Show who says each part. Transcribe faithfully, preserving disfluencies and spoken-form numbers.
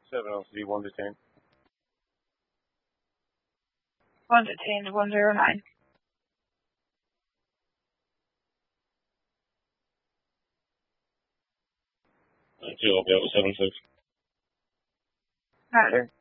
Speaker 1: seven L C, one to ten.
Speaker 2: one to ten, one zero nine.
Speaker 1: Thank you, I'll be out with seven six.
Speaker 2: Roger.